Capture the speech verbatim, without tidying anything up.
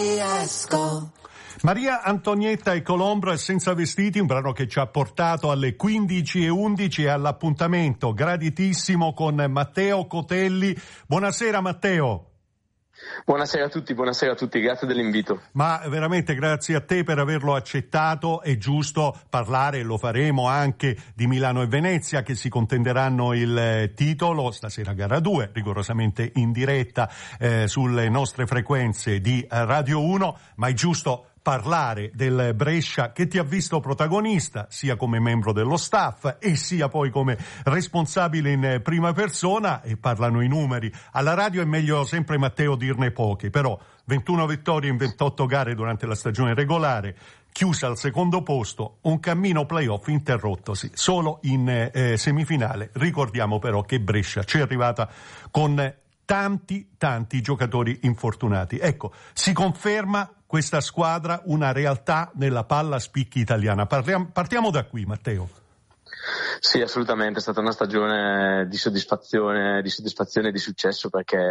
Maria Antonietta e Colombro e Senza Vestiti, un brano che ci ha portato alle quindici e undici e all'appuntamento graditissimo con Matteo Cotelli. Buonasera Matteo. Buonasera a tutti, buonasera a tutti, grazie dell'invito. Ma veramente grazie a te per averlo accettato. È giusto parlare, e lo faremo anche, di Milano e Venezia che si contenderanno il titolo, stasera gara due, rigorosamente in diretta eh, sulle nostre frequenze di Radio uno, ma è giusto parlare del Brescia che ti ha visto protagonista sia come membro dello staff e sia poi come responsabile in prima persona, e parlano i numeri. Alla radio è meglio sempre, Matteo, dirne pochi, però ventuno vittorie in ventotto gare durante la stagione regolare, chiusa al secondo posto, un cammino playoff interrottosi solo in eh, semifinale. Ricordiamo però che Brescia ci è arrivata con tanti, tanti giocatori infortunati. Ecco, si conferma questa squadra una realtà nella palla a spicchi italiana. Parliamo, partiamo da qui, Matteo. Sì, assolutamente, è stata una stagione di soddisfazione, di soddisfazione e di successo, perché